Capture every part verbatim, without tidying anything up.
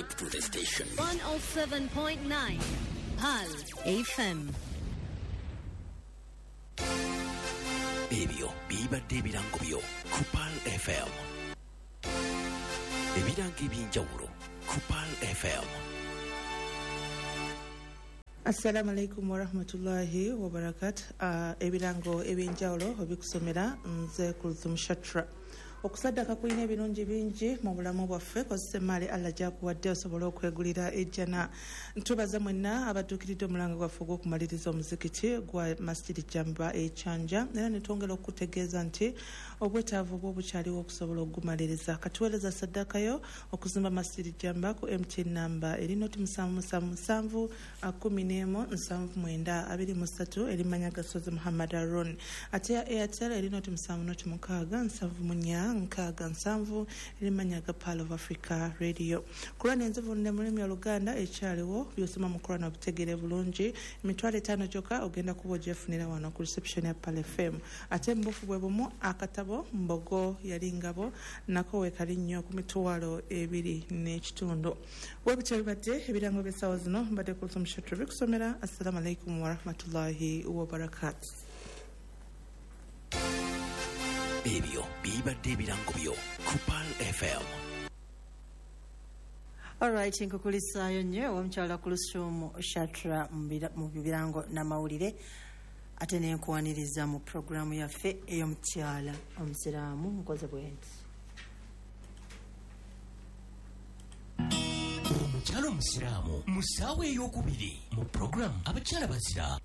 Straight to the station. one oh seven point nine Pal F M. Ebyo bibadde ebirango byo ku Pal F M. Ebirango eby'enjawulo ku Pal F M. Assalamu alaikum wa rahmatullahi wa barakatuh. Uh, ebirango ebyenjawulo obikusomera nze Kulthum Shatra. Okusaddaka kulina ebirungi bingi mu bulamu bwaffe, kozesa emaali Allah gy'akuwadde osobole okwegulira ejjana. Ntubaza mwenna abadduukiridde omulango gwaffe ogw'okumaliriza omuzikiti gwa Masjidi Jamba e Chanja, era ne twongera okutegeeza nti obwetaavu bwo bukyaliwo okusobola okugumaliriza. Katuweereza saddaka yo okuzimba Masjidi Jamba ku M T N namba eri noti musanvu musanvu musanvu kumi n'emu nsanvu mwenda abiri mu ssatu eri Manya Gasozi Muhammad Arun. Ate ya Airtel eri noti musanvu noti mukaaga nsanvu munya nkaaga nsanvu eri Manya ga Pal of Africa Radio. Kurana enzivu ne mulimi Oluganda ekyaliwo byosoma mu Kurana obutegere bulungi emitwalo etaano gyokka ogenda kuba ogyefunira wano ku reception ya Pal F M. Ate mbufu bwe bumu akatabo mbogo yali ngabo nako wekali nnyo ku mitwalo ebiri n'ekitundu. Webityo bibadde ebirango by'essaawa zino mbadde Kulthum Shatra bikusomera. Assalamu alaikum wa rahmatullahi wa barakatuh. Ebyo bibadde ebirango byo ku Pal F M. Alright, nkukulisaayo nnyo omukyala Kulthum Shatra mu birango n'amawulire, ate nenkuwaniriza mu programu yaffe ey'omukyala omusiraamu nkoze bwenti. Omukyala omusiraamu mu ssaawa ey'okubiri mu programu abakyala bazira.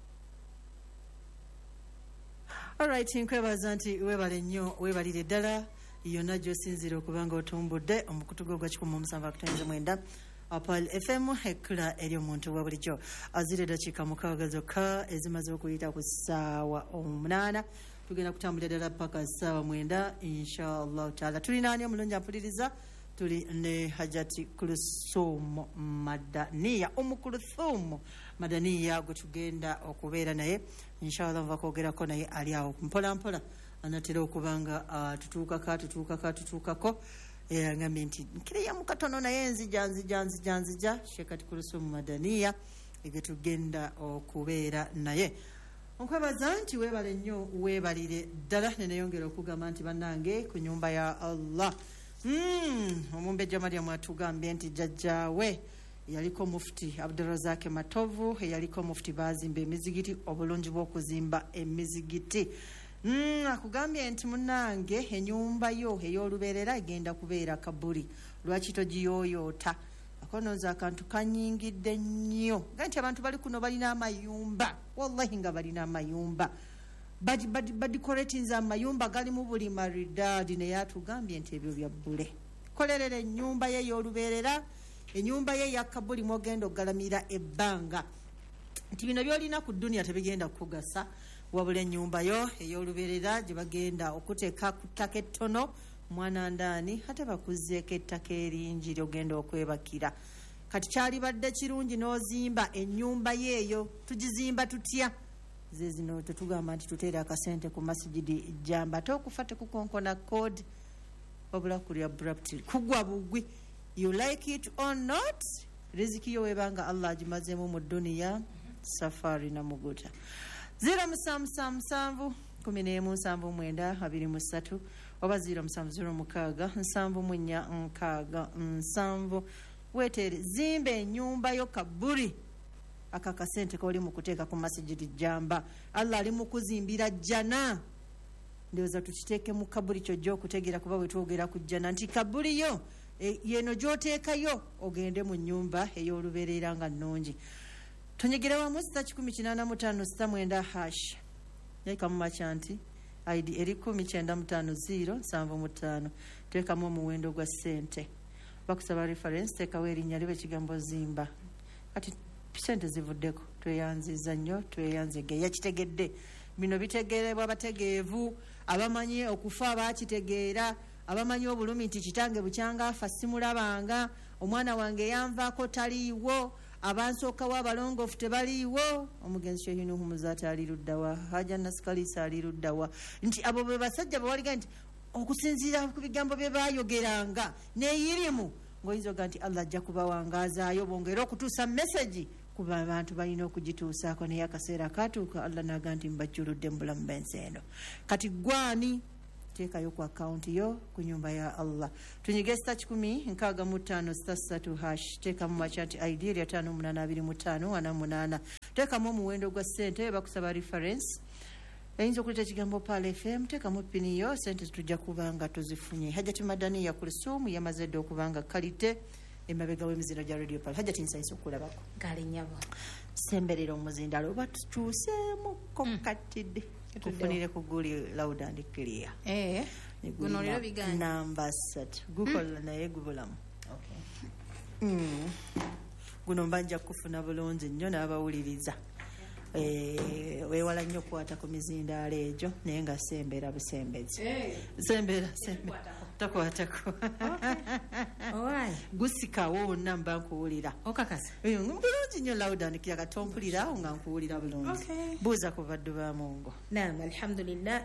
Alright, nkwebaza nti webale nnyo, webalire ddala yonna gy'osinzira okubanga otumbudde omukutu gwo gwa kikumi omusanvu akatonyiza mwenda Pal F M, ekkula eri omuntu wa bulijjo. Azire dakiika mukaaga zokka ezimaze okuyita ku ssaawa omunaana. Tugenda kutambulira ddala paka ssaawa mwenda inshallah taala. Tulina ani omulungi ampuliriza? Tuli ne Hajati Kulthum Madaniya, Umu Kulthum Madaniya gwe tugenda okubeera naye inshallah nva kwogerako naye ali awo mpola mpola anatera okubanga uh, tutuukaka tutuukaka tutuukako ngambye nti nkiriya mukatono naye nzija nzija nzija nzija Shekati Kulthum Madaniya ege tugenda okubeera naye. Nkwebaza nti weebale nnyo, weebalire ddala. Neneyongera okugamba nti bannange ku nyumba ya Allah Mm, omumbejja Mariam atugambye nti jjajjaawe yaliko mufti Abdurazak Matovu, yaliko mufti bazimba emizigiti, obulungi bw'okuzimba emizigiti. Mm, akugambye nti munnange ennyumba yo ey'olubeerera egenda kubeera kabuli. Lwaki togiyooyoota? Akonoza akantu kanyingidde nnyo. Ga nti abantu bali kuno balina amayumba, wallahi nga balina amayumba. Badi badi badi koretinza amayumba gali mu buli maridadi, ne yatugambye nti ebyo bya bbule. Kolerera ennyumba ye y'olubeerera, ennyumba ye yakabuli mwogenda okugalamira ebbanga. Nti bino byolina ku dduniya tebigenda kukugasa, wabula ennyumba yo ey'olubeerera gye bagenda okuteeka ku ttaka ettono mwana ndaani ate bakuzzeeko ettaka eringi lyogenda okwebakira. Kati kyali badde kirungi n'ozimba ennyumba yeeyo, tugizimba tutya? Zezino tetugamba nti tuteera akasente ku Masjidi Jamba tokufa tekukonkona code wabula kuli abruptly kugwa bugwi. You like it or not, riziki yo webanga Allah agimazemu mu duniya safari na muguta. Zero musanvu musanvu kumi n'emu nsanvu mwenda abiri mu ssatu oba zero musanvu zero mukaaga nsanvu mu nnya nkaaga nsanvu. Weetere zimba ennyumba yo kaburi akakasente koli mu kuteeka ku Masjidi Jamba. Allah ali mu kuzimbira jjana. Ndowooza tukiteeke mu kabuli kyojja okutegeera kuba bwe twogera ku jjana nti kabuli yo e, yeno gy'oteekayo ogende mu nnyumba ey'olubeerera nga nnungi. Tonyegera wamu sita kikumi kinaana mu ttaano sita mwenda hash yaikamu makya nti I D eri kumi kyenda mu ttaano ziro nsanvu mu ttaano. Teekamu omuwendo gwa ssente. Bakusaba reference, teekawo erinnya libe kigambo zimba. Kati sente zivuddeko, tweyanziza nnyo, tweyanzige. Yakitegedde bino bitegeerebwa abategeevu abamanyi okufa abakitegeera, abamanyi obulumi nti kitange bukyanga afa simulabanga, omwana wange yanvaako taliiwo, abansookawo abalongoofu tebaliiwo, omugenzi Shehinuhu Muzaati ali luddawa, Haja Nasikalisa ali luddawa. Nti abo be basajja bwe waliga nti okusinziira ku bigambo bye baayogeranga neeyirimu ng'oyinza oga nti allah ajja kubawangazaayo bongere okutuusa message kuba abantu balina okugituusaako naye akaseera katuuka allah naga nti mbajjuludde mu bulamu b'ensi eno kati gwani teekayo ku akawunti yo ku nyumba ya allah tunyige sita kikumi nkaaga mu ttaano sita ssatu hash teekamu makya nti id erya ttaano munaana abiri mu ttaano ana munaana teekamu omuwendo gwa ssente bakusaba reference eyinza okuleta ekigambo paal fm teekamu pini yo sente tujja kuba nga tuzifunye hajati madaniya kulsuumu yamaze dde okuba nga kalite emabega w'emizino gya radio paal hajati nsanyisa okulabako galinyabo semberera omuzindalo oba tukyuseemuko katidde tufunire ku guli loud and clear eh guno lero biganja namba ssatu gukola naye gubulamu mm. guno mbanja kufuna bulungi nnyo n'abawuliriza eh wewala nnyo kwata ku mizindaalo egyo naye nga sembera busembezi sembera sembera takwatako owai gusikawo namba nkuwulira okakasa bulungi nnyo loud and clear katompulira awo nga nkuwulira bulungi buuza ku baddu ba mungu naam alhamdulillah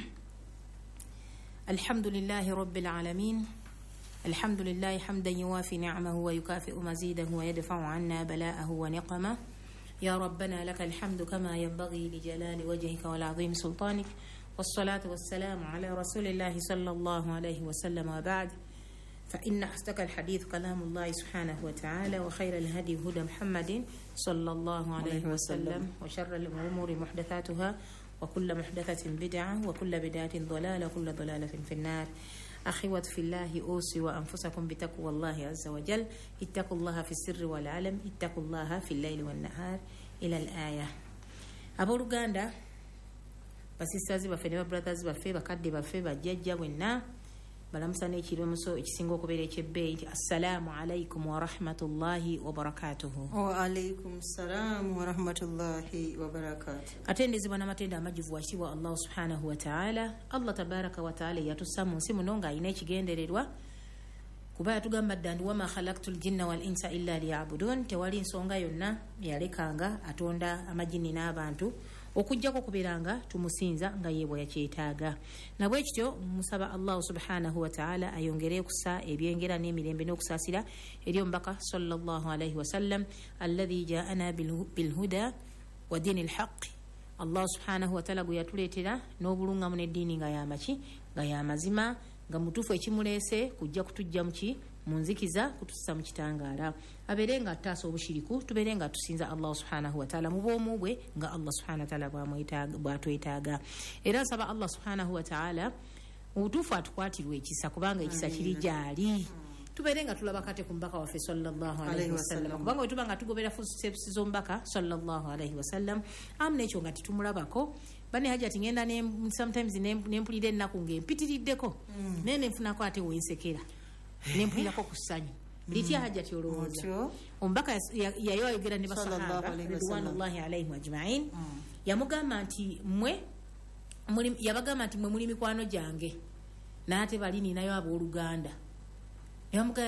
alhamdulillahi rabbil alamin الحمد لله حمدا يوافي نعمه ويكافئ مزيده ويدفع عنا بلاءه ونقمه يا ربنا لك الحمد كما ينبغي لجلال وجهك والعظيم سلطانك والصلاة والسلام على رسول الله صلى الله عليه وسلم وبعد فإن أصدق الحديث كلام الله سبحانه وتعالى وخير الهدي هدى محمد صلى الله عليه وسلم وشر الأمور محدثاتها وكل محدثة بدعة وكل بدعة ضلالة وكل ضلالة في النار أخوة في الله أوصي وأنفسكم بتقوى الله عز وجل اتقوا الله في السر والعلم اتقوا الله في الليل والنهار إلى الآية أبو لغاندا basisters baffe ne brothers baffe bakadde baffe bajjajja bwenna balamusana ekiromuso ekisinga okubeera ekyebbeeyi nti assalamu alaikum warahmatullahi wabarakatuhu waalaikum ssalamu warahmatullahi wabarakatuh atendezebwa n'amatenda amajjuvu wakitibwa allah subhanahu wataala allah tabaraka wataala yatussa mu nsi muno ng'alina ekigendererwa kuba yatugamba dda ndi wama khalaktu ljinna wal insa illa liyabudun tewali nsonga yonna yalekanga atonda amajini n'abantu okujjako kubeeranga tumusinza nga yeebwa yakyetaaga nabwe kityo musaba allah subhanahu wataala ayongere okusa ebyengera n'emirembe n'okusaasira eri omubaka sallallahu alaihi wasallam alladhi jaana bilhuda wa dini lhaqi allah subhanahu wataala gwe yatuleetera n'obulungamu n'eddiini nga yamaki nga yamazima nga mutuufu ekimuleese kujja kutujja muki munzikiza kutussa mu kitangaala abeere nga ataasa obushiriku tubeere nga tusinza allah subhanahu wataala mu bwomu bwe nga allah subhanahu wataala bwatwetaaga era nsaba allah subhanahu wataala mu butuufu atukwatirwa ekisa kubanga ekisa kiri gyali tubeere nga tulaba kate ku mbaka waffe sallallahu alaihi wasallam kubanga bwe tuba nga tugobera footsteps z'omubaka sallallahu alaihi wasallam amu n'ekyo nga titumulabako bane hajati ngenda ne sometimes nempulira ennaku ng'empitiriddeko naye nenfunako ate wensekera nempulirako ku ssanyu litya hajati olowooza omubaka yayo ayogera ne basahaba ridwanullahi alaihim ajmain yamugamba nti mmwe yabagamba nti mmwe muli mikwano gyange naate bali ninayo abooluganda yamugamba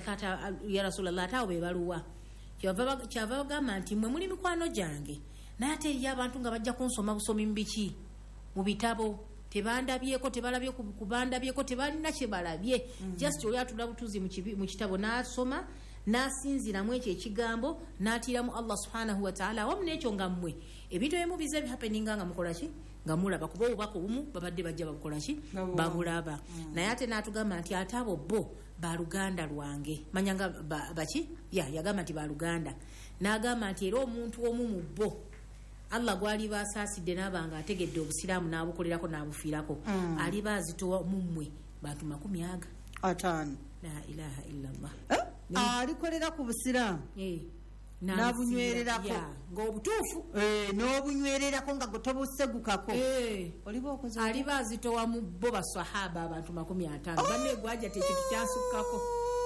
ya rasulallah ate abo be baluwa kyava bagamba nti mmwe muli mikwano gyange naye ate eriyo abantu nga bajja kunsoma busomi mu biki mu bitabo tebandabyeko tebalabye kubandabyeko tebalina kye balabye just oli atula butuzi mu kitabo n'asoma n'asinziramu ekyo ekigambo n'atiiramu allah subhanahu wataala awamu n'ekyo nga mmwe ebintu ebimu bize bihappeninga nga mukola ki nga mulaba kuba obubaka obumu babadde bajja babukola ki babulaba naye ate n'atugamba nti ate abo bo baluganda lwange manyanga baki ya yagamba nti baluganda n'agamba nti era omuntu omu mu bo allah gwali basaasidde n'abanga ategedde obusiraamu n'abukolerako n'abufiirako mm. ali baazitowa mummwe bantu makumi aga ataano la ilaha illallah eh? alikolera ku busiraamu eh. n'abunywererako yeah. ng'obutuufu eh, n'obunywererako nga gotobusegukako eh. oliba okoze ali baazitowa mu bo basahaba abantu makumi ataano oh. banne gwaja tekintu kyasukkako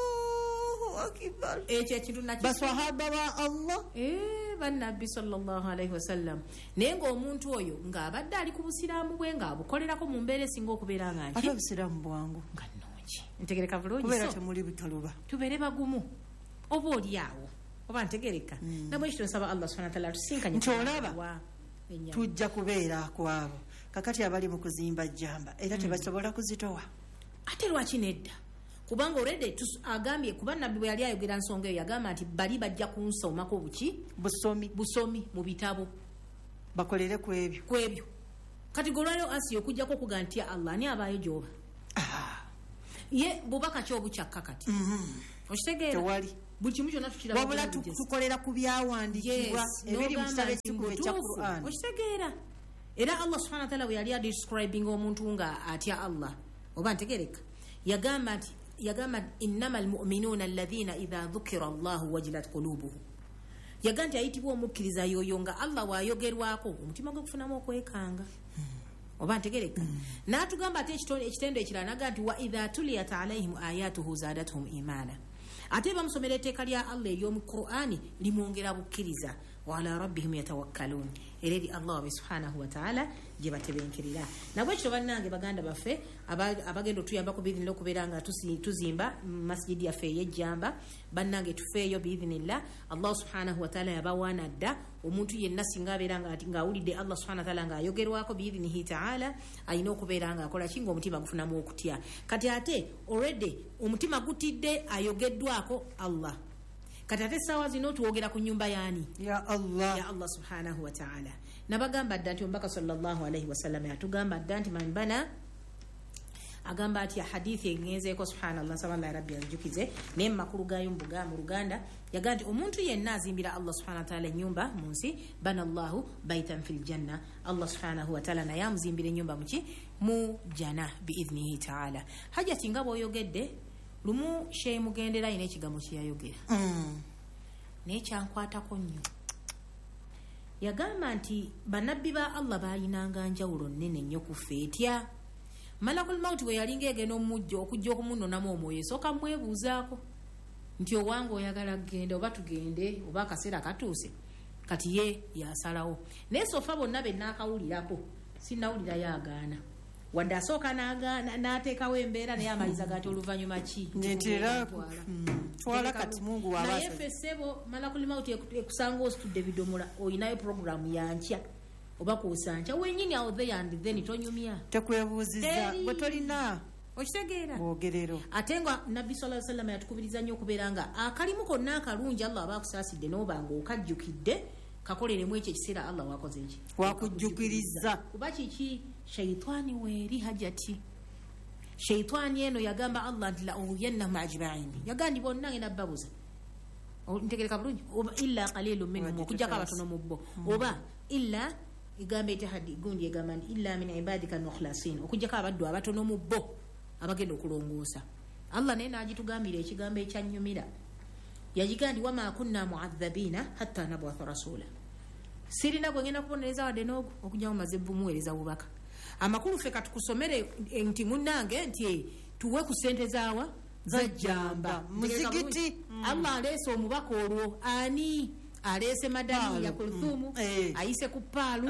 ekyo ekintu nakyo basahaba ba allah eh bannabbi sallallahu alaihi wasallam naye ng'omuntu oyo ng'abadde ali ku busiraamu bwe ng'abukolerako mu mbeera esinga okubeera nga nki ate obusiraamu bwangu nga nnungi ntegereka bulungi kubeera temuli bikaluba tubeere bagumu oba oli awo oba ntegereka mm. nabwe ekyo nsaba allah subhanahu wataala tusinkanye nti olaba tujja kubeera kwabo kakati abali mu kuzimba jjamba era mm. tebasobola kuzitowa ate lwaki nedda kubanga already agambye kuba nabbi bwe yali ayogera nsonga eyo yagamba nti bali bajja kunsomako buki busomi busomi mu bitabo bakolere ku ebyo ku ebyo kati golwayo asi okujjako okuga nti Allah ani abaayo gy'oba ye bubaka ki obukyakka kati okitegeera tewali buli kimu kyonna tukiraba wabula tukolera ku byawandiikibwa ebiri mu kitabo ekikulu ekya Qur'an okitegeera era Allah subhanahu wa ta'ala bwe yali adescribing omuntu nga atya Allah oba ntegereka yagamba nti yagamba innamal mu'minuna alladhina idha dhukira Allahu wajilat qulubuhum yagamba nti ayitibwa omukkiriza yoyo nga Allah waayogerwako omutima gwe gufunamu okwekanga oba ntegereka n'atugamba ate ekitendo ekirala naga nti wa idha tuliyat alaihim ayatuhu zadatuhum imana ate bamusomera etteeka lya Allah ery'omu Qur'ani limwongera bukkiriza wa ala rabbihim yatawakkalun era eri Allah subhanahu wa ta'ala gye batebenkerera nabwe ekyo bannange baganda baffe abagenda otuyambako biidhinillah okubeera nga tuzimba masjidi yaffe ey'ejjamba bannange tufeeyo biidhinillah Allah subhanahu wa ta'ala yabawaana dda omuntu yenna singa abeera ng'awulidde Allah subhanahu wa ta'ala ng'ayogerwako biidhinihi ta'ala alina okubeera ng'akola ki ng'omutima gufunamu okutya kati ate already omutima gutidde ayogeddwako Allah kati ate essaawa zino tuwogera ku nnyumba yaani ya Allah ya Allah subhanahu wa ta'ala nabagamba dda nti omubaka sallallahu alaihi wasallam yatugamba dda nti man bana agamba ati hadithi engenzeeko subhanallah saballahi rabbi ajukize naye makulu gayo mbuga mu Luganda yaga nti omuntu yenna azimbira Allah subhanahu wa ta'ala ennyumba mu nsi bana Allahu baitan fil janna Allah subhanahu wa ta'ala naye amuzimbira ennyumba muki mu jana biidhnihi ta'ala hajati nga bw'oyogedde lumu shehe mugendera ine ekigambo kyeyayogera mm. naye kyankwatako nnyo yagamba nti bannabbi ba Allah balinanga njawulo nnene nnyo ku ffe etya malakul mauti bwe yalinga egenda omujjo okujja okumunonamu omwoyo esooka mwebuuzaako nti owange oyagala kugenda oba tugende oba akaseera katuuse kati ye yasalawo naye sofa bonna bennaakawulirako sinnawulirayo agaana wadde asooka n'ateekawo embeera naye amaliza gati oluvannyuma ki twala kati mungu naye ffe ssebo malakul mauti ekusanga ositudde bidomola olinayo programu yankya oba kuusankya wenyini awo the and then tonyumya tekwebuuziza bwe tolina okitegeera ogerero ate nga nabbi sallallahu alaihi wasallam yatukubiriza nnyo okubeera nga akalimu konna akalungi Allah aba akusaasidde n'obanga okajjukidde kakoleremu ekyo ekiseera Allah wakoze eki wakujjukiriza kuba kiki shaitani weeri hajati shaitani eno yagamba Allah nti la uyannahu ajma'in yagandi bonna ngenda babuza ntegereka bulungi oba illa qalilun minhum okujjako abatono mu bo oba illa igambe tahadi gundi egamba nti illa min ibadika mukhlasin okujjako abaddu abatono mu bo abagenda okulongoosa Allah naye n'agitugambira ekigambo ekyanyumira yagiga nti wama kunna mu'adhabina hatta nab'atha rasula sirina gwe ngenda kubonereza wadde n'ogwo okujja mumaze bumuweereza bubaka amakulu ffe katukusomere nti munnange nti tuwe ku ssente zaawa zajjamba muzigiti Allah aleese omubaka olwo ani aleese madani ya kulthumu ayise ku paalu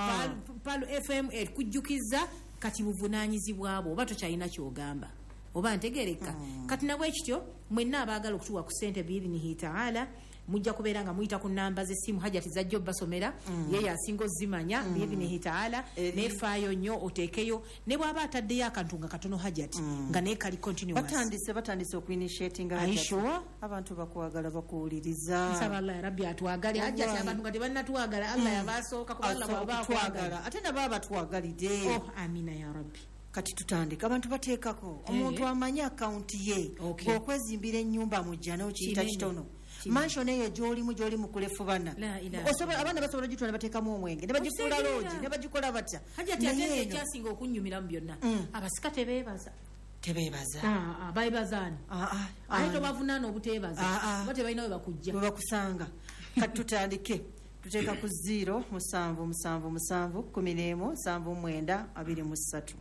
paalu F M kujjukiza kati buvunaanyizibwabo oba tokyalina kyogamba oba ntegereka kati nabwe ekityo mwenna abaagala okutuwa ku ssente biidhinihi ta'ala mujja kubeera nga muyita ku namba z'essimu hajati zajja obbasomera ye yasinga ozimanya biidhinihi ta'ala nefaayo nnyo oteekeyo ne bw'aba ataddeyo akantu nga katono hajati nga naye kali continuous batandise batandise okuinitiatinga hajati abantu bakwagala bakuwuliriza nsaba Allah ya rabbi atwagale hajati abantu nga tebannatwagala Allah yabaasooka kuba Allah bw'aba twagala ate nabo batwagalidde oh amina ya rabbi kati tutandika abantu bateekako omuntu amanya akawunti ye okwezimbira ennyumba mujja n'okiyita kitono mansion eyo gy'olimu gy'olimu kulefubana osobola abaana basobola gitwala ne bateekamu omwenge ne bagifuula loogi ne bagikola batya hajati ate ekyasinga okunnyumiramu byonna abasika tebeebaza tebeebaza beebazaani ate tobavunaana obuteebaza oba tebalina we bakujja we bakusanga kati tutandike tuteeka ku ziro musanvu musanvu musanvu kumi n'emu nsanvu mwenda abiri mu ssatu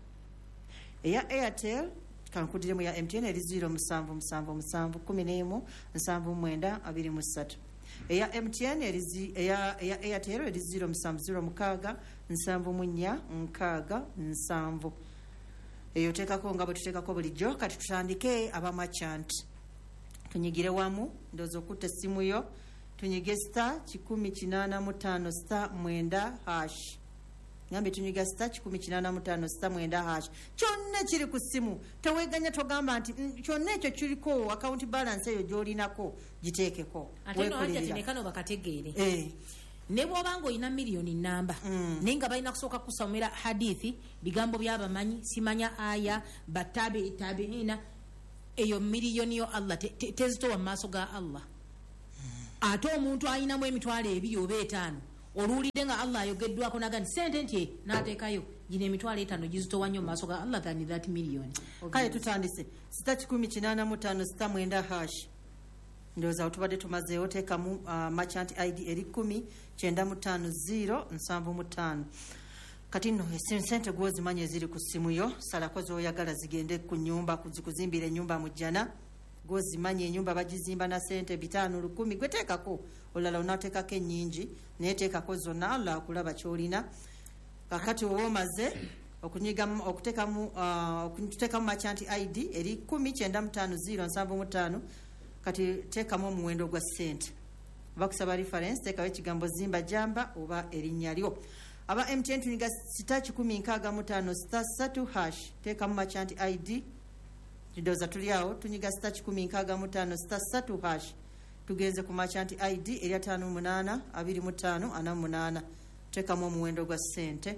eya Airtel kankudiremu ya M T N eri ziro musanvu musanvu musanvu kumi n'emu nsanvu mwenda abiri mu ssatu eya M T N eri eya eya Airtel eri ziro musanvu ziro mukaaga nsanvu mu nnya nkaaga nsanvu eyo teekako nga bwe tuteekako bulijjo kati tutandike abamachant tunyigire wamu ndowooza okutta essimu yo tunyige star kikumi kinaana mu ttaano star mwenda hash ngambe tunyiga star kikumi kinaana mu ttaano star mwenda hash kyonna kiri ku ssimu teweeganya togamba nti kyonna ekyo kiriko account balance eyo gy'olinako giteekeko ate no anja tinekano bakategeere eh ne bw'obanga olina miliyoni namba Mm. naye nga balina kusooka kusomera hadithi bigambo by'abamanyi simanya aya batabi tabiina eyo miliyoni yo Allah te- te- tezitowa mu maaso ga Allah ate omuntu ayinamu emitwalo ebiri oba etaano oluwulidde nga Allah ayogeddwako naga nti sente nti n'ateekayo gino emitwalo etaano gizitowa nnyo mu maaso ga Allah than that million kale tutandise star kikumi kinaana mu ttaano star mwenda hash ndowooza tubadde tumazeewo teekamu uh, merchant id eri kumi kyenda mu ttaano zero nsanvu mu ttaano kati nno sente gwozimanya eziri ku ssimu yo salako z'oyagala zigende ku nyumba kuzikuzimbira ennyumba mu jjana gwozimanya ennyumba bagizimba na sente bitaano lukumi gwe teekako olala onaateekako ennyingi naye teekako zonna Allah akulaba ky'olina kakati oba omaze okunyigamu okuteekamu uh, okuteekamu merchant id eri kumi kyenda mu ttaano zero nsanvu mu ttaano kati teekamu omuwendo gwa ssente bakusaba reference teekawo ekigambo zimba jamba oba erinnya lyo aba M T N tunyiga sita kikumi nkaaga mu ttaano star satu hash teekamu merchant id tudooza tuli awo tunyiga sita kikumi nkaaga mu ttaano star satu hash tugenze ku merchant id erya ttaano munaana abiri mu ttaano ana munaana teekamu omuwendo gwa ssente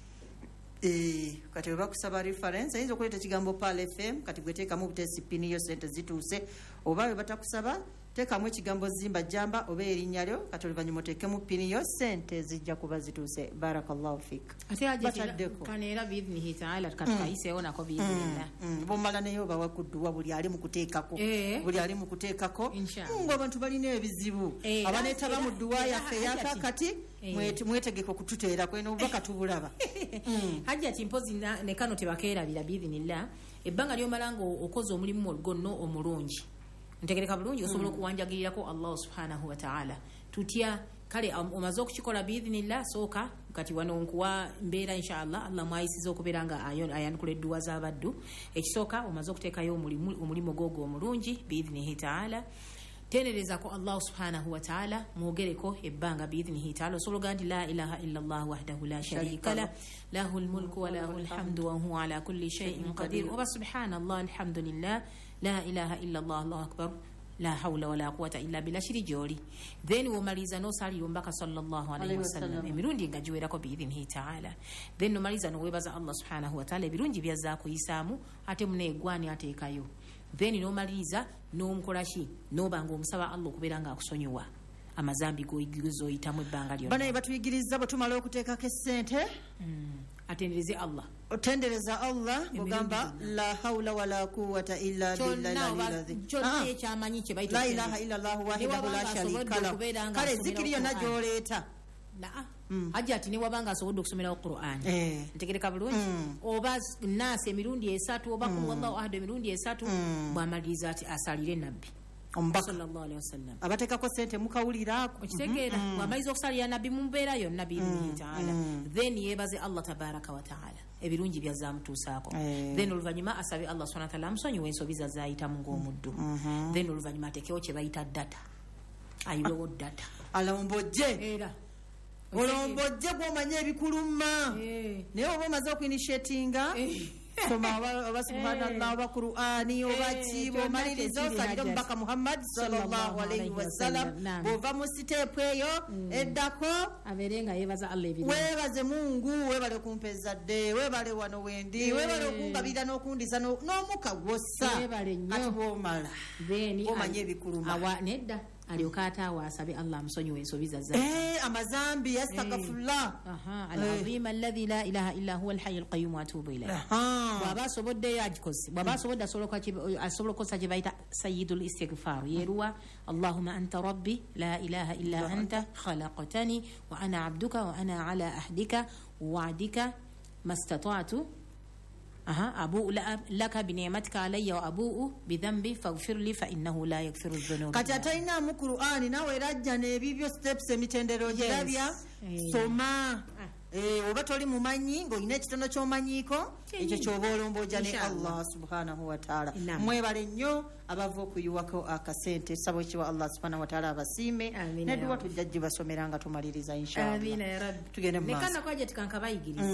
Eh, kati bwe bakusaba reference ayinza okuleeta ekigambo pal fm kati gwe teekamu obutesi pini yo sente zituuse oba bwe batakusaba teekamu ekigambo zimba jamba oba erinnya lyo kati oluvannyuma oteekemu pini yo sente zijja kuba zituuse barakallahu fik ate Bataddeko. kaneera biidhnihi taala katukayiseewo nako biidhnillah bomala naye oba wakudduwa buli ali mu kuteekako Eh. buli ali mu kuteekako Inshallah. mungu abantu balina ebizibu Eh, abaneetaba era- mu dduwa era- yaffe era- eyakakati Eh. mwete- mwetegeke okututeera kweno obubaka tubulaba hajjati mpozi na- ne kano tebakeerabira biidhinillah ebbanga lyomala nga okoze omulimu gonno omulungi ntegereka bulungi osobola okuwanjagirirako Allah subhanahu wa ta'ala tutya kale um, omaze okukikola biidhinillah sooka kati wano nkuwa mbeera inshallah Allah mwayisiza okubeera nga ayo- ayanukula edduwa z'abaddu ekisooka omaze okuteekayo omulimu omulimu gwogwo omulungi biidhnihi ta'ala tenerezako Allah subhanahu wa ta'ala mwogereko ebbanga biidhnihi ta'ala osobola nti la ilaha illa Allah wahdahu la sharika lah lahul mulku wa lahul hamdu wa huwa ala kulli shay'in qadir wa subhanallah alhamdulillah la ilaha illa Allah Allahu akbar la hawla wala quwwata illa billah shiri joli then womaliza no sali yombaka sallallahu alaihi wasallam emirundi nga jiwerako biidhnihi ta'ala then no maliza no webaza Allah subhanahu wa ta'ala ebirungi byazaako yisamu ate muneegwani ateekayo then nomaliriza n'omukolashi n'obanga omusaba Allah okubeera nga akusonyiwa amazambi gozoyitamu ebbanga lyonna banaye batuyigiriza bwe tumala okuteekako essente atendereze Allah otendereza Allah bugamba la hawla wala quwwata illa billahi kyonna ekyamanyi kye bayita la ilaha illa Allah wahdahu la sharika lahu kale zikiri yonna gy'oleeta naa hajja ati newabanga asobodde okusomerawo Qur'an Eh. ntegereka bulungi oba naasi emirundi esatu oba kul wallahu ahad emirundi esatu bw'amaliriza ati asalire nabbi omubaka sallallahu alaihi wasallam abateekako sente mukawuliraako okitegeera bw'amaliza okusalira nabbi mu mbeera yonna biidhnihi taala then yeebaze Allah tabaraka wa taala ebirungi byazaamutuusaako Eh. then oluvannyuma asabe Allah subhanahu wa taala amusonyiwe ensobi zazaayitamu ng'omuddu then oluvannyuma ateekewo kye bayita data ayiwewo data alombojje era olombojje gw'omanye ebikuluma Eh. naye oba omaze okuinishetinga soma oba- oba subhanallah oba qur'ani oba ki bwomaliriza osalire omubaka muhammad sallallahu alaihi wasallam Naam. bwova mu siteepu eyo eddako abeere nga yeebaza Allah ebirungi weebaze mungu weebale kumpezadde weebale wano wendi weebale okungabira n'okundiza no- n'omukka gwossa Weebale nnyo. kati bwomala then bwomanye ebikuluma awa nedda alyoka ataawa asabe Allah amusonyiwe ensobi zaza Eh, amazambi astagfirullah aha al-azim alladhi la ilaha illa huwa al-hayy al-qayyum wa atubu ilayhi bw'aba asoboddeyo agikoze bw'aba asobodde asobola okukosa kye bayita sayyidul istighfar yeruwa allahumma anta rabbi la ilaha illa anta khalaqtani wa ana abduka wa ana ala ahdika wa wa'dika mastata'tu aha abu laka binematika alayya wa abuu bidhanbi faghfir li fa innahu la yaghfiru dhunuba kati atalinaamu qur'ani nawe era ajja n'ebibyo steps emitendero girabya Eh. soma eh oba toli mumanyi ng'olina ekitono ky'omanyiko ekyo ky'oba olomboja ne Allah subhanahu wa ta'ala. Mwebale nnyo abava okuyiwako akasente sabo kiwa Allah subhanahu wa ta'ala abasiime ne duwa tujja gibasomera nga tumaliriza inshallah. Amina ya rabbi. Tugende mu maaso. Nekana kwaje tikankabayigirize.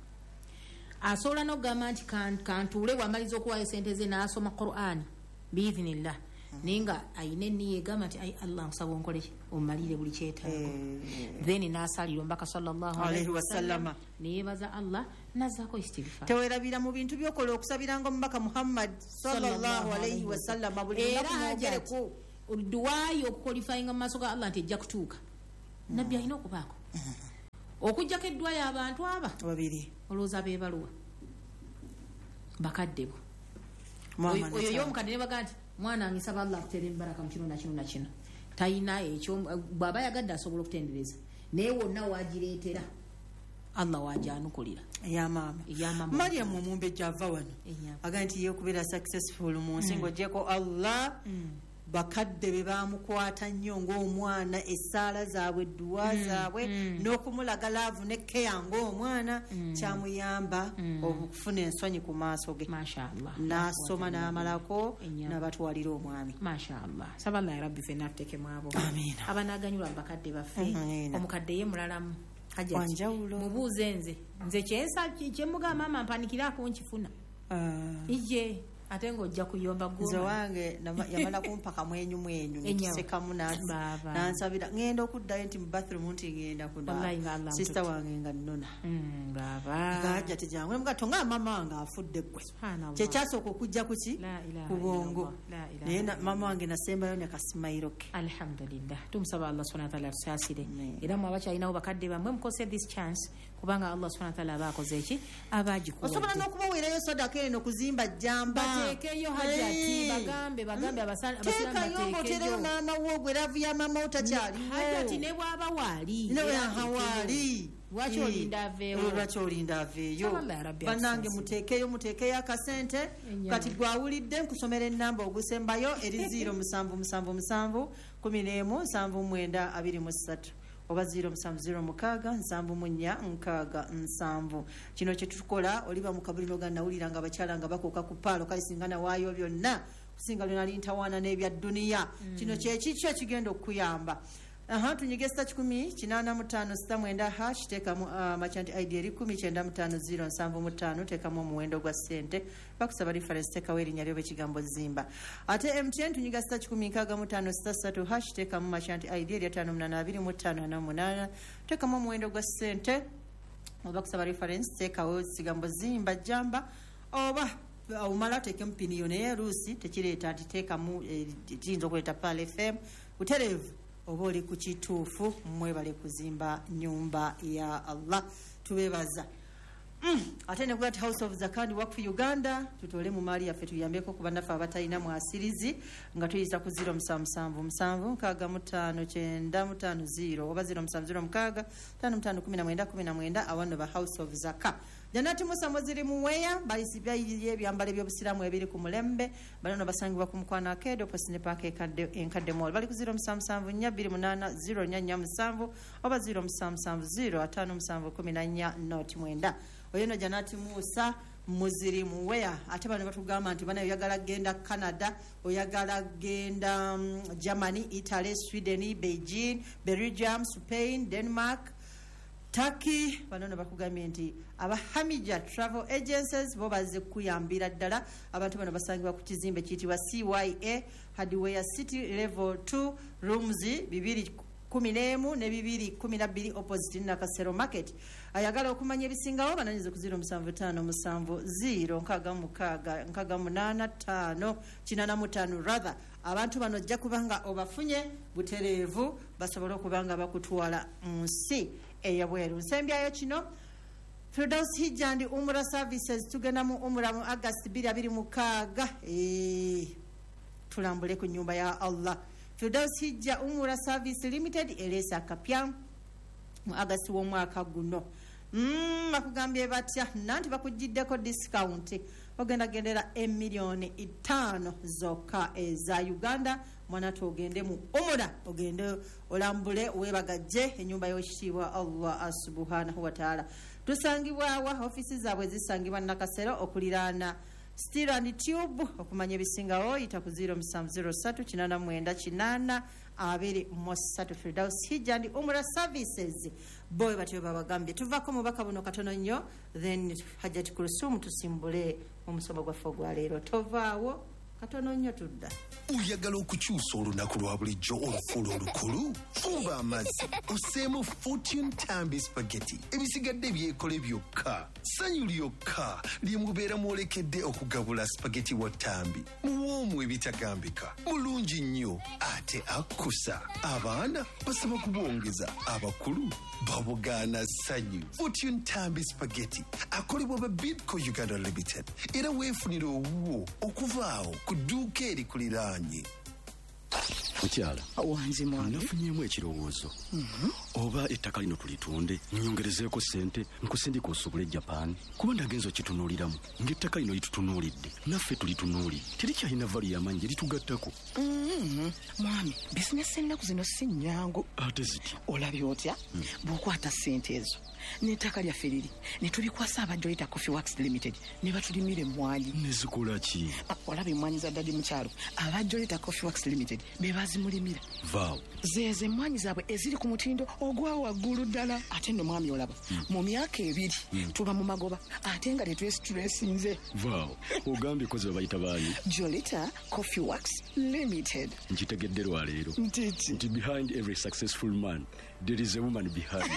Asobola n'okugamba nti kantuule wamaliza okuwayo sente ze n'asoma Qur'an biidhinillah ninga ayina enniya egamba nti ai Allah nsaba onkole omalire buli kyetaago then n'asalira omubaka sallallahu alaihi wasallam neyebaza Allah nazaako istighfar. Tewerabira mu bintu byokola okusabiranga omubaka Muhammad sallallahu alaihi wasallam buli ngaku duwayo okukolifayinga mu maaso ga Allah nti ejja kutuuka nabbi alina okubaako okujjako eddwayo abantu aba babiri olowooza beebaluwa bakadde bo oyo y'omukadde ne baga nti mwana wange nsaba Allah akuteera embaraka mu kino na kino na kino talina ekyo bw'aba yagadde asobola okutendereza naye wonna waagireetera Allah waajanukulira ya maama Mariam omumbejja ava wano aga nti ye okubeera successful mu nsi ng'oggyeko Allah bakadde be bamukwata nnyo ng'omwana essaala zaabwe edduwa zaabwe n'okumulaga laavu ne keya ng'omwana kyamuyamba okufuna ensonyi ku maaso ge n'asoma n'amalako n'abatwalira omwami. Mashaallah. Saba Allah ya rabbi fenna atuteekemu abo abanaaganyulwa bakadde baffe omukadde ye mulalamu mubuuze nze nze kyensa kyemugamba maama mpanikiraako nkifuna ije ate ng'ojja kuyomba gwo wange yamala kumpa kamwenyu mwenyu nekisekamu nansabira ngenda okuddayo nti mu bathroom nti ngenda kunaaba sister wange nga nnona ng'ajja tejangwe mugato nga mama wange afudde ggwe kyekyasooka okujja kuki ku bwongo naye mama wange nasembayo ne kasimayiro ke. Alhamdulillah tumusaba Allah subhanahu wa ta'ala atusaasire era mwe abakyalinawo bakadde bammwe mukose this chance kubanga Allah subhanahu wa ta'ala aba akoze eki abagikuwadde. Osobola n'okubaweerayo sadaka eno kuzimba jjamba tekeyo hajati bagambe bagambe abasala abasala tekeyo n'amawo gwe ravu ya mama utakyaliwo hajati ne bwaba waali ne waali lwaki olinda aveewo lwaki olinda aveeyo bannange muteekeyo muteekeyo akasente kati gwawulidde nkusomera ennamba ogusembayo eri ziro musanvu musanvu musanvu kumi n'emu nsanvu mwenda abiri mu ssatu oba ziro musanvu ziro mukaaga nsanvu mu nnya nkaaga nsanvu. Kino kye tukola oliba mu kabuliro ga nawulira nga abakyala nga bakoka ku paalo kale singana waayo byonna kusinga lyona lintawaana n'ebya dduniya kino kyekikyo kigenda okuyamba. Aha tunyiga sita kikumi kinaana mu ttaano sita mwenda hash teekamu amachanti I D eri kumi kyenda mu ttaano ziro nsanvu mu ttaano teekamu omuwendo gwa ssente bakusaba reference teekawo erinnya lyo b'ekigambo zimba. Ate M T N tunyiga sita kikumi nkaaga mu ttaano sita ssatu hash teekamu machanti I D eri ataano munaana abiri mu ttaano ana munaana teekamu omuwendo gwa ssente oba kusaba reference teekawo ekigambo zimba jamba oba omala teekemu piniyo naye luusi tekireeta nti teekamu kiyinza okuleeta Pal F M butereevu oba oli ku kituufu mwebale kuzimba nyumba ya Allah tubebaza. Mm. Ate ne kuba House of Zakani Wakfu Uganda tutole mu mali yaffe tuyambeko ku bannaffe abatalina mwasirizi nga tuyisa ku ziro musanvu musanvu musanvu nkaaga mu ttaano kyenda mu ttaano ziro oba ziro musanvu ziro mukaaga ttaano mu ttaano kumi na mwenda kumi na mwenda awano ba House of Zaka. Janati Musa Moziri Muweya balisibya ebyambalo by'obusiramu ebiri ku mulembe banono basangibwa ku Mukwano Arcade opposite Park enkadde mall bali ku ziro musanvu musanvu nnya bbiri munaana ziro nnya nnya musanvu oba ziro musanvu musanvu ziro ataano musanvu kumi na nnya noti mwenda. Oyeno Janati Musa Muziri Muweya ate bano batugamba nti bana oyagala genda Canada oyagala genda um, Germany, Italy, Sweden, Beijing, Belgium, Spain, Denmark, Turkey banono bakugambye nti aba Hamija Travel Agencies bo bazze kuyambira ddala abantu bano basangibwa ku kizimbe kiyitibwa C Y A Hardware City Level two rooms bibiri kumi n'emu ne bibiri kumi na bbiri opposite na Kasero Market. Ayagala okumanya ebisingawo bananyuze ku ziro musanvu ttaano musanvu ziro nkaaga mukaaga nkaaga munaana ttaano kinaana mu ttaano rather abantu bano ojja kubanga obafunye butereevu basobole okubanga bakutwala mu nsi eyabweru. Nsembyayo kino Firdaus Hijja and Umrah Services tugenda mu Umrah mu August bbiri abiri mukaaga eh tulambule ku nyumba ya Allah. Firdaus Hijja Umrah Service Limited elesa kapya mu August w'omwaka guno. Mm, bakugambye batya nanti bakujiddeko discount ogenda gendera emiliyoni itaano zokka eza Uganda. Mwana tu ogende mu umura ogende olambule webagajje enyumba y'ekitiibwa Allah subhanahu wa ta'ala. Tusangibwa wa ofisi zaabwe zisangibwa Nakasero okuliraana Steel and Tube. Okumanya ebisingawo yita ku zero seven zero three eight nine nine kinana abiri Mosatu Firdaus Hijja and Umrah Services. Boy batyo babagambye tuvako mubaka buno katono nnyo then Hajjat Kulsum tusimbule omusomo gwa fogwa leero tovaawo katono nnyo tudda. Uyagala okukyusa olunaku lwa bulijjo olukulu olukulu? Fuba amazzi oseemu Fortune Tambi Spaghetti. Ebisigadde byekole byokka, ssanyu lyokka lye mubeera mwolekedde okugabula spaghetti wa Tambi. Muwoomu ebitagambika, mulungi nnyo ate akkusa. Abaana basaba kubwongeza, abakulu babugaana ssanyu. Fortune Tambi Spaghetti akolebwa ba Bidco Uganda Limited era weefunira owuwo okuvaawo ku dduuka erikuliraanye. Mukyala wanzi mwana nafunyemu ekirowoozo oba ettaka lino tulitunde nyongerezeeko ssente nkusindika osobole Japan kuba ndagenza okitunuuliramu ng'ettaka lino litutunuulidde naffe tulitunuulidde terikyalina vali y'amaanyi litugattako. mwami bizinesi ennaku zino si nnyangu ate ziti olabye otya bw'okwata ssente ezo n'ettaka lyaffe liri ne tulikwasa aba Joyita Coffee Works Limited ne batulimira emmwanyi. ne zikola ki? olaba emmwanyi za ddadi mukyalo aba Joyita Coffee Works Limited be bazimulimira vaawo zeeze emmwanyi zaabwe eziri ku mutindo ogwa waggulu ddala. ate nno mwami olaba mu myaka ebiri tuba mu magoba ate nga tetwesitulesinze. vaawo ogambye kozi babayita baani? Joyita Coffee Works Limited. nkitegedde lwaleero ntiti nti behind every successful man there is a woman behind.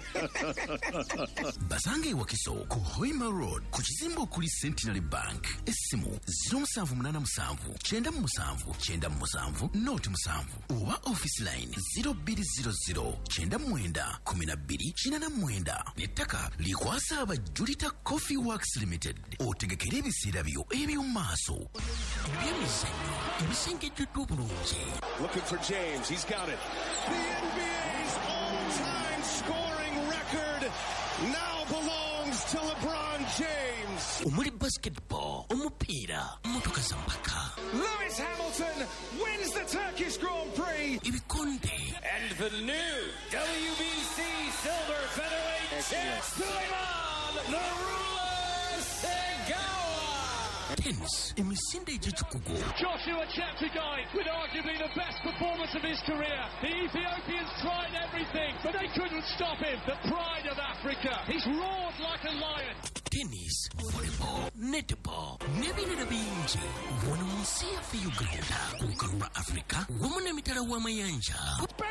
Basange Wakiso ku Hoima Road ku kizimbe okuli Centenary Bank. Essimu zero seven eight seven nine seven seven nine seven noti musanvu oba office line zero two zero zero nine nine one two nine nine. Nettaka likwasa aba Joyita Coffee Works Limited. Otegekera ebiseera byo eby'omu maaso eby'emizannyo ebisengejjeddwa obulungi. Looking for James, he's got it. The N B A's all-time scoring record now belongs to LeBron James. Omuli basketball, omupiira, motoka za mpaka. Lewis Hamilton wins the Turkish Grand Prix. Ebikonde. And the new W B C Silver Featherweight champ, Suleiman the Ruler Segawa. Tennis, emisinde egy'ekikugu. Joshua Cheptegei with arguably the best performance of his career. The Ethiopians tried everything, but they couldn't stop him. The pride of Africa. He's roared like a lion. Tennis, volleyball, netball, n'ebirala bingi. Wano mu nsi yaffe Uganda, ku lukalu lwa Africa, wamu n'emitala w'amayanja.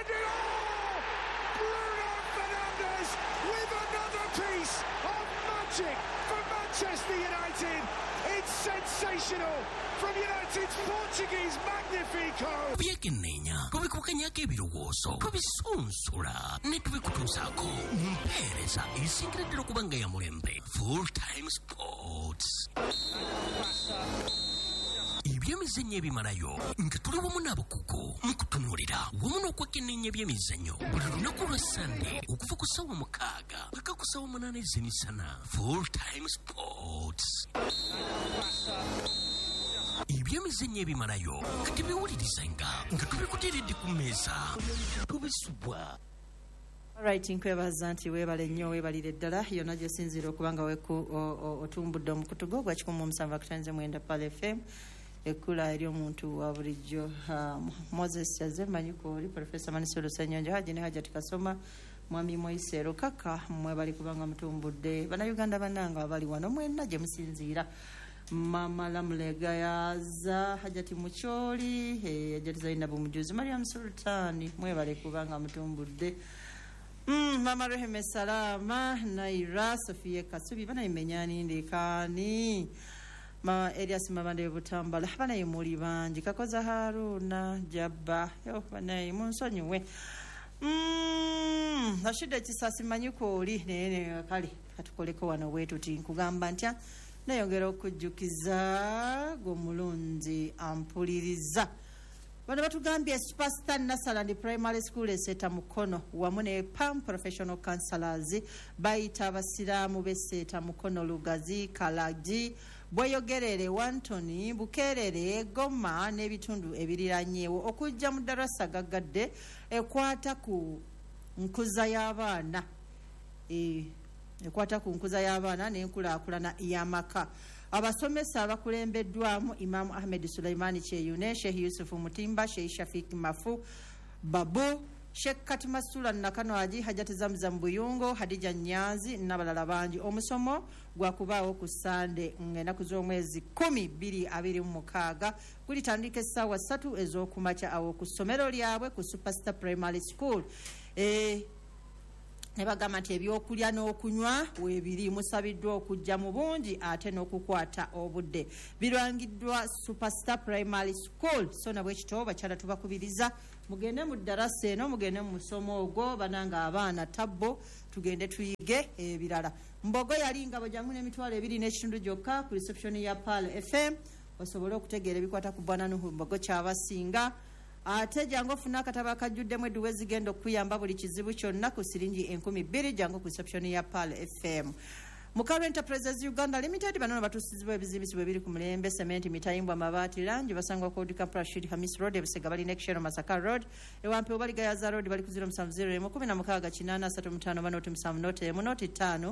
Bruno Fernandes with another piece of magic for Manchester United. It's sensational from United's Portuguese Magnifico. Byekenneenya kubikukanyako ebirowoozo kubisunsula ne tubikutuusaako mu mpeereza esingireddera okuba nga ya mulembe. Full Time Sports. Ebyemizannyo ebimalayo nga tuli wamu n'abakugu mu kutunuulira wamu n'okwekenneenya ebyemizannyo buli lunaku lwa Sande okuva ku ssaawa mukaaga paka ku ssaawa munaana ez'emisana. Full Time Sports. Ebyemizannyo ebimalayo nga tebiwulirizanga nga tubikuteeredde ku mmeeza tubisubwa. Alright, nkwebaza nti weebale nnyo weebalire ddala yonna gyesinzira okuba nga otumbudde omukutu gwo gwa kikumi mu musanvu akatanze mwenda Pal F M ekkula eri omuntu wa bulijjo. Moses Yaze manyiko oli Professor Manisolo Sanyonja Haji ne Hajati Kasoma Mwami Moisero kaka mwebali kubanga mutumbudde bannayuganda bannanga abali wano mwenna gye musinziira. Mama Lamulega yaza Hajati Mucholi Hajati Zainabu Mujuzi Mariam Sultani mwebale kubanga mutumbudde. Mm, Mama Reheme Salama Naira Sofia Kasubi bana imenyani ndekani Ma Elias Mabande Butambala bana yimuli banji Kakoza Haruna Jabba yo bana yimunsonyiwe. Mm, Rashida Kisasi manyuko oli nene kali katukoleko wano wetu tinkugamba ntya nayongera okujjukiza gomulunzi ampuliriza. Bano batugambye Superstar Nasaland Primary School eseta mukono wamu ne P A M Professional Counselors bayita abasiraamu beseta mukono Lugazi Kalaji Bweyogerere, Wantoni, Bukerere, Goma n'ebitundu ebiriranyeewo okujja mu ddarasa gaggadde ekwata ku nkuza y'abaana e, ekwata ku nkuza y'abaana n'enkulaakulana y'amaka. Abasomesa abakulembeddwamu Imam Ahmed Suleimani Kyeyune, Sheikh Yusuf Mutimba, Sheikh Shafik Mafu Babu, Sheikh Katima Sula Nakanwaji, Hajati Zamzam Buyungo, Hadija Nyanzi n'abalala bangi. Omusomo gwakubaawo ku Sande ng'ennaku z'omwezi kumi bbiri abiri mu mukaaga gulitandika essaawa ssatu ez'okumakya awo ku ssomero lyabwe ku Superstar Primary School. E, ne bagamba nti ebyokulya n'okunywa weebiri musabiddwa okujja mu bungi ate n'okukwata obudde. Birwangiddwa Superstar Primary School. So nabwe kityo bakyala tubakubiriza mugende mu ddarasa eno, mugende mu musomo ogwo bananga abaana tabbo, tugende tuyige ebirala. Mbogo yali ngabo jangu n'emitwalo ebiri n'ekitundu gyokka ku reception ya Pal F M osobole okutegeera ebikwata ku Bwana Nuhu Mbogo kyabasinga. Ate jangu ofuna akatabo akajjuddemu edduwa ezigenda okuyamba buli kizibu kyonna ku siringi enkumi bbiri jangu ku reception ya Pal F M. Mukalu Enterprises Uganda Limited banono batusizibwa ebizimbisibwa ebiri ku mulembe sementi mitayimbwa mabaati langi basangwa ku Odika Rashid Hamis Road ebisega bali Nekshero Masaka Road ewampe obali Gayaza Road bali ku zero seven zero kumi na mukaaga kinana asatu mu ttaano banoti musanvu note emu noti ttaano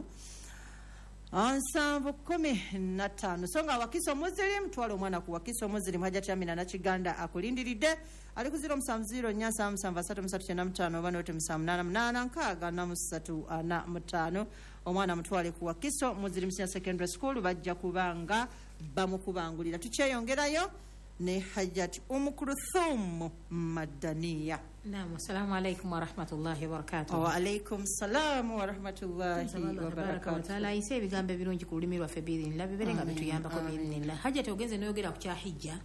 ansanvu kumi na ttaano. So nga Wakiso Muslim twala omwana ku Wakiso Muslim Hajati Amina na Kiganda akulindiridde ali ku zero seven zero nyansa musanvu asatu musatu kyenda mu ttaano banoti musanvu munaana munaana nkaaga na musatu ana mu ttaano. Omwana mutwale ku Wakiso Muslim Senior Secondary School bajja kubanga bamukubangulira. Tukyeyongerayo ne Hajati Umukuluthum Madaniya. Naam, assalamu alaikum wa rahmatullahi wa barakatuh. Wa alaikum salam wa rahmatullahi wa barakatuh. Taala ise ebigambo ebirungi ku lulimi lwaffe birinla biberenga bituyambako birinla. Hajati ogenze noyogera ku kya hijja.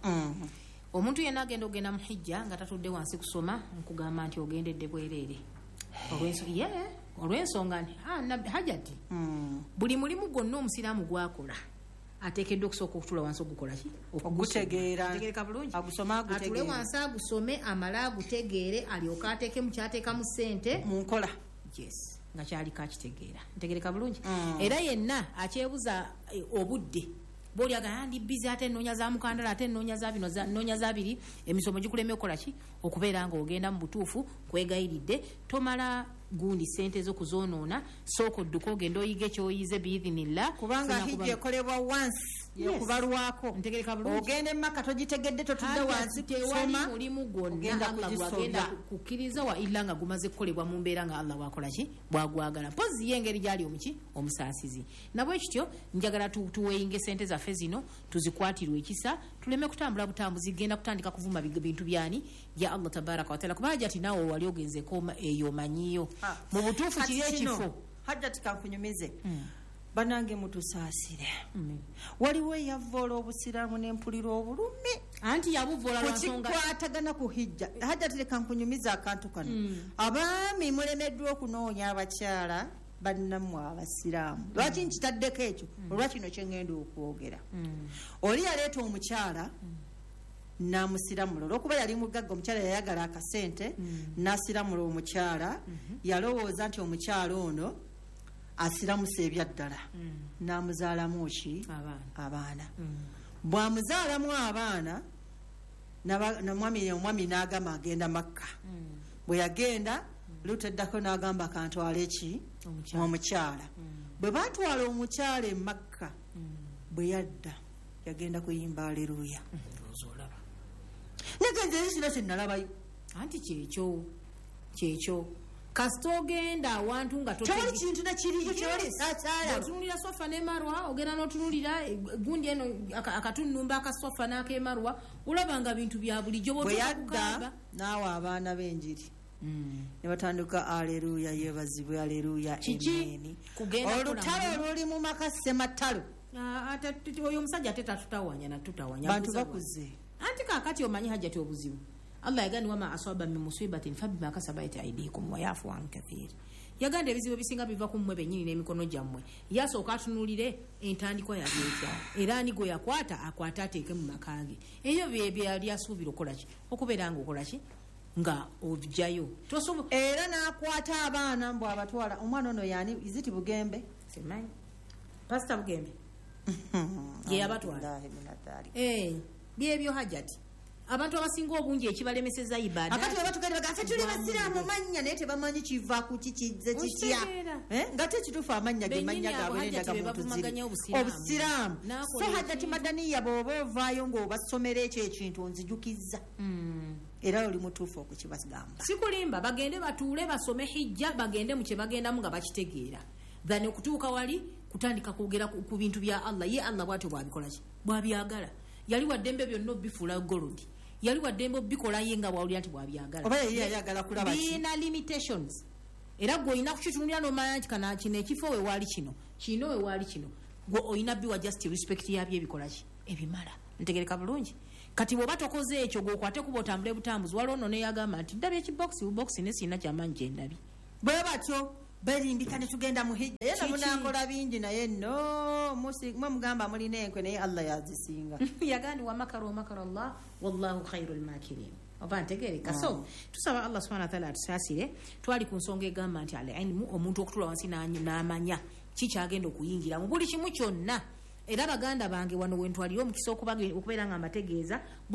Omuntu yenna agenda ogenda mu hijja nga tatudde wansi kusoma nkugamba nti ogendedde bwereere. Olwenso yeah, olwensonga nti ah Hajati. Buli mulimu gwonna omusiraamu gwakola ateekeddwa okusooka okutula wansi ogukola ki okugutegeera tegereka bulungi agusoma agutegeera atule wansi agusome amala agutegeere alyoka ateeke mu kyateeka mu ssente mu nkola yes nga kyali kakitegeera ntegereka bulungi mm. Era yenna akyebuza e, obudde boli agandi bizi ate nonya za mukandala ate nonya za bino za nonya za biri emisomo gikulemye okola ki okubeera nga ogenda mu butuufu kwegayiridde tomala gundi sente zo kuzonoona soko dduko gendo oyige kyoyize biidhinillah kubanga hijja ekolebwa once yes. Kubalwako ntegereka bulungi ogende maka togitegedde totudde wansi kusoma mulimu gwonna Allah gwagenda kukkiriza wa illa nga gumaze kukolebwa mu mbeera nga Allah wakola ki bwagwagala mpozi yengeri gyali omuki omusaasizi nabwe kityo njagala tuweyinge sente zaffe zino tuzikwatirwe ekisa tuleme kutambula butambuzi genda kutandika kuvuma bintu byani ya Allah tabaraka wa taala kubaja ati nawo wali ogenze koma eyo manyiyo mu butuufu kiri ekifo Hajati kankunyumize mm. Banange mutusaasire mm. Waliwo yavoola obusiraamu n'empulira obulumi anti yabuvoola lwansonga kikwatagana ku hijja Hajati leka nkunyumiza akantu kano mm. Abaami mulemeddwa okunoonya abakyala bannammwe abasiraamu mm. Lwaki nkitaddeko ekyo mm. Olwakino kyengenda okwogera mm. Oli yaleeta omukyala mm. Namusiramulo olwokuba yali mugagga omukyala yayagala akasente mm. Nasiramula omukyala mm -hmm. Yalowooza nti omukyala ono asiramusa ebyaddala mm. Namuzaalamu ki abaana mm. Bwamuzaalamu abaana namwami omwami n'agamba agenda Makka mm. Bwe yagenda mm. Luteddako n'agamba akantwala eki omukyala mm. Bwe batwala omukyala e Makka mm. Bwe yadda yagenda kuyimba aleluya mm. Negenze sino sinalabayo anti kyekyo kyekyo kasitogenda awantu nga toli kintu nakiriyo kyoli sakyala otunulira sofa ne marwa ogenda n'otunulira gundi eno akatunumba akasofa n'akemarwa ulabanga bintu bya bulijjo bweyadda naawe abaana b'enjiri mm. Ne batandika aleluya yebazibwe aleluya emeni olutalo oluli mu maka sematalo oyo omusajja ate tatutawanya natutawanya bantu bakuze anti kakati omanyi Hajati obuzibu Allah yagani wama aswaba min musibatin fabima kasabat aydikum wa yafu an kathir yaganda ebizibu bisinga biva ku mmwe bennyini n'emikono gyammwe yasooka atunulire entandiko yali etya era nigo yakwata akwata ateeke mu makage eyo bye yali asuubira okola ki okubeera nga okola ki nga ojjayo tosobo era n'akwata abaana mbw abatwala omwana ono yani iziti Bugembe semanyi Pastor Bugembe gye yabatwala eh byebyo hajati abantu abasinga obungi ekibalemeseza ibada akati babatugende bagafe tuli basiraamu manya naye tebamanyi kiva ku kikize kitya eh ngate kitufa amanya ge manya gaabwe ndaga muntu obusiraamu so hajati madaniya bobo vaayo ngo basomere ekyo ekintu nzijukiza era oli mutuufu okukibagamba sikulimba bagende batuule basome hijja bagende mu kye bagendamu nga bakitegeera dhani okutuuka wali kutandika kwogera ku bintu bya Allah ye Allah bwatyo bwabikola ki bwabyagala yali waddembe byonna bifuula golodi yali waddembe bikola yenga bwawuli ati bwabyagala oba yeye ayagala kulaba bina limitations era gwe oyina kukitunulira n'omanya nti kana kino ekifo we wali kino kino we wali kino gwe oyina biwa just respect yabyo ebikola ki ebimala ntegereka bulungi kati bwoba tokoze ekyo gwokwate kuba otambule butambuzi waliwo ono neyagamba nti ddabya ekibokisi bubokisi ne sirina kyamanyi gyendabi bwe batyo berimbika ne tugenda mu hijja ye namunakola bingi naye no mwe mugamba mulina enkwe naye Allah yazisinga yagani wa makara wa makara Allah wallahu khairul makirin oba ntegereka so tusaba Allah subhanahu wa ta'ala atusasire twali ku nsonga egamba nti ale ilmu omuntu okutula wansi n'amanya kikyagenda okuyingira mu buli kimu kyonna era baganda bange wano wentwaliyo omukisa okubeera nga amategeeza